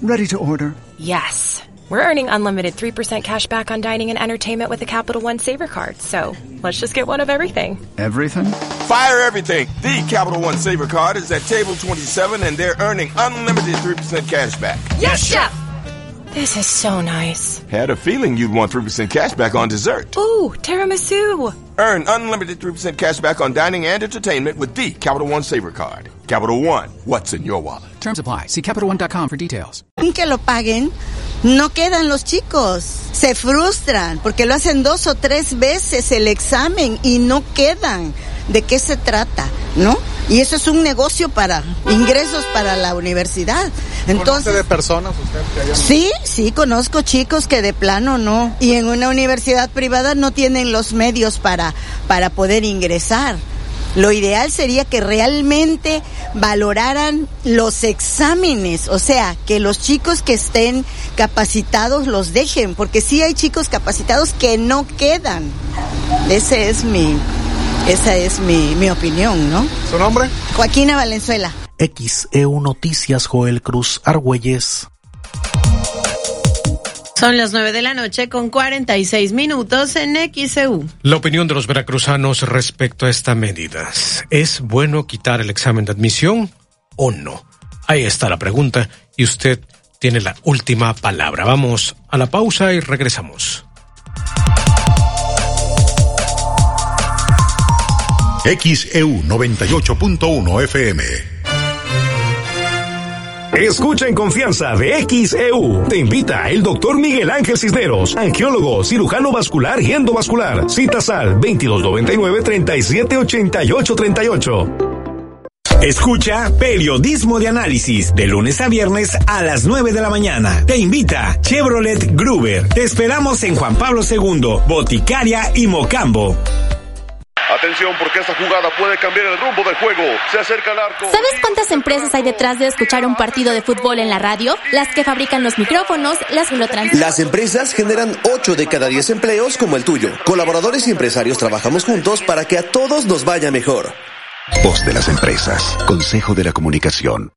Ready to order. Yes. We're earning unlimited 3% cash back on dining and entertainment with the Capital One Saver Card. So let's just get one of everything. Everything? Fire everything. The Capital One Saver Card is at table 27 and they're earning unlimited 3% cash back. Yes, Chef! This is so nice. Had a feeling you'd want 3% cash back on dessert. Ooh, tiramisu. Earn unlimited 3% cash back on dining and entertainment with the Capital One Saver Card. Capital One, what's in your wallet? Terms apply. See CapitalOne.com for details. Que lo paguen, no quedan los chicos. Se frustran porque lo hacen 2 o 3 veces el examen y no quedan. ¿De qué se trata? ¿No? Y eso es un negocio para ingresos para la universidad. Entonces, ¿conoce de personas usted que hayan... Sí, conozco chicos que de plano no. Y en una universidad privada no tienen los medios para poder ingresar. Lo ideal sería que realmente valoraran los exámenes, o sea, que los chicos que estén capacitados los dejen, porque sí hay chicos capacitados que no quedan. Esa es mi opinión, ¿no? ¿Su nombre? Joaquina Valenzuela. XEU Noticias, Joel Cruz Argüelles. Son las 9:46 a.m. en XEU. La opinión de los veracruzanos respecto a esta medida. ¿Es bueno quitar el examen de admisión o no? Ahí está la pregunta y usted tiene la última palabra. Vamos a la pausa y regresamos. XEU 98.1 FM. Escucha en confianza de XEU. Te invita el doctor Miguel Ángel Cisneros, angiólogo, cirujano vascular y endovascular. Citas al 2299-378838. Escucha Periodismo de Análisis de lunes a viernes a las 9 de la mañana. Te invita Chevrolet Gruber. Te esperamos en Juan Pablo II, Boticaria y Mocambo. Atención, porque esta jugada puede cambiar el rumbo del juego. Se acerca al arco. ¿Sabes cuántas empresas hay detrás de escuchar un partido de fútbol en la radio? Las que fabrican los micrófonos, las que lo transmiten. Las empresas generan 8 de cada 10 empleos como el tuyo. Colaboradores y empresarios trabajamos juntos para que a todos nos vaya mejor. Voz de las empresas. Consejo de la Comunicación.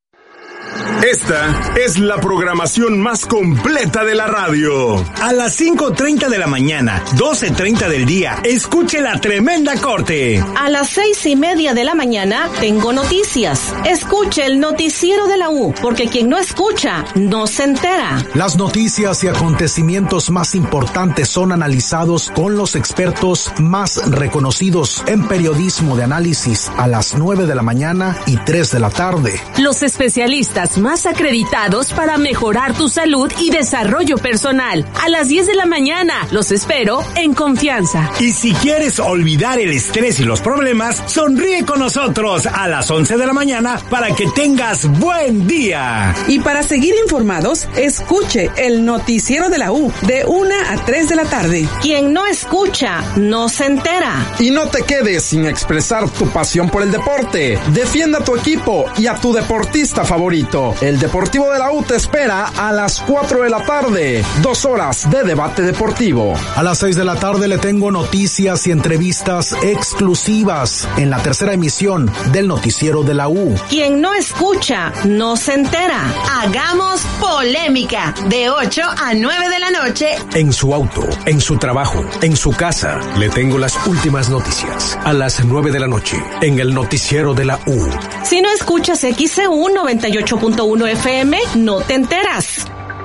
Esta es la programación más completa de la radio. A las 5:30 de la mañana, 12:30 del día, escuche La Tremenda Corte. A las 6:30 de la mañana, tengo noticias. Escuche el noticiero de la U, porque quien no escucha, no se entera. Las noticias y acontecimientos más importantes son analizados con los expertos más reconocidos en periodismo de análisis a las 9 de la mañana y 3 de la tarde. Los especialistas más acreditados para mejorar tu salud y desarrollo personal. A las 10 de la mañana, los espero en confianza. Y si quieres olvidar el estrés y los problemas, sonríe con nosotros a las 11 de la mañana para que tengas buen día. Y para seguir informados, escuche el noticiero de la U de 1 a 3 de la tarde. Quien no escucha, no se entera. Y no te quedes sin expresar tu pasión por el deporte. Defienda a tu equipo y a tu deportista favorito. El Deportivo de la U te espera a las 4 de la tarde. 2 horas de debate deportivo. A las 6 de la tarde le tengo noticias y entrevistas exclusivas en la tercera emisión del noticiero de la U. Quien no escucha, no se entera. Hagamos polémica de 8 a 9 de la noche. En su auto, en su trabajo, en su casa, le tengo las últimas noticias. A las 9 de la noche, en el noticiero de la U. Si no escuchas XEU 98.1 FM, no te enteras.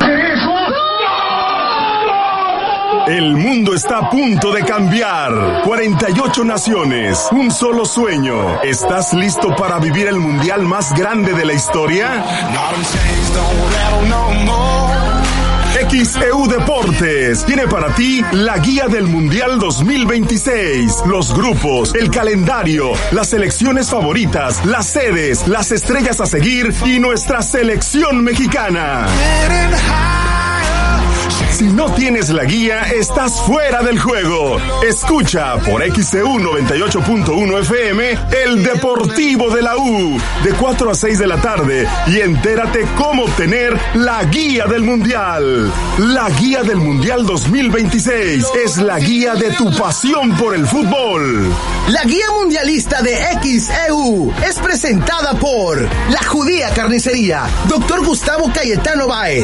El mundo está a punto de cambiar. 48 naciones, un solo sueño. ¿Estás listo para vivir el mundial más grande de la historia? XEU Deportes tiene para ti la guía del Mundial 2026, los grupos, el calendario, las selecciones favoritas, las sedes, las estrellas a seguir y nuestra selección mexicana. Si no tienes la guía, estás fuera del juego. Escucha por XEU 98.1 FM el Deportivo de la U de 4 a 6 de la tarde y entérate cómo obtener la guía del Mundial. La guía del Mundial 2026 es la guía de tu pasión por el fútbol. La guía mundialista de XEU es presentada por La Judía Carnicería, Dr. Gustavo Cayetano Báez.